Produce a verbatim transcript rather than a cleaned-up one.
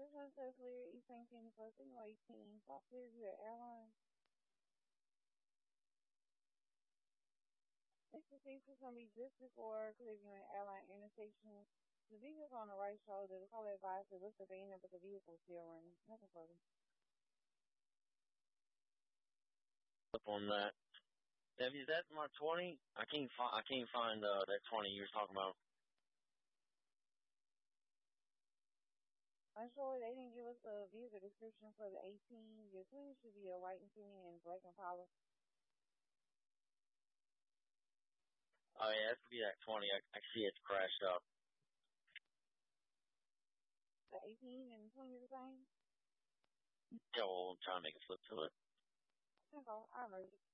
This is Lear East nineteen for signal eighteen. South Clearview Airlines. This is is going to be just before Clearview Airline Intersection. The vehicle's on the right shoulder. The caller advised to look at the vein, but the vehicle is still running. Nothing further. Up on that. Debbie, is that my twenty? I can't find. I can't find uh, that twenty you were talking about. I'm sure they didn't give us a vehicle description for the eighteen. Your twenty should be a white Insignia and black Impala. Oh yeah, that could be that twenty. I, I see it's crashed up. The eighteen and twenty are the same? Yeah, well, I'm trying to make a flip to it. Okay, I'll merge it.